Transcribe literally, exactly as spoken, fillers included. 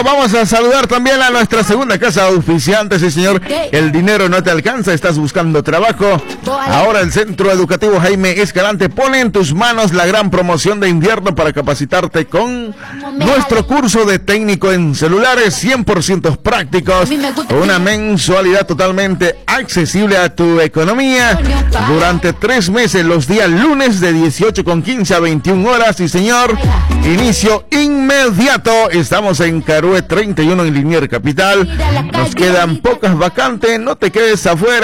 vamos a saludar también a nuestra segunda casa auspiciante, sí señor. El dinero no te alcanza, estás buscando trabajo. Ahora el Centro Educativo Jaime Escalante pone en tus manos la gran promoción de invierno para capacitarte con nuestro curso de técnico en celulares cien por ciento prácticos, una mensualidad totalmente accesible a tu economía durante tres meses, los días lunes de dieciocho con quince a veintiuna horas, sí señor. Inicio inmediato. Estamos en Carué treinta y uno en Liniers Capital. Nos quedan pocas vacantes, no te quedes afuera.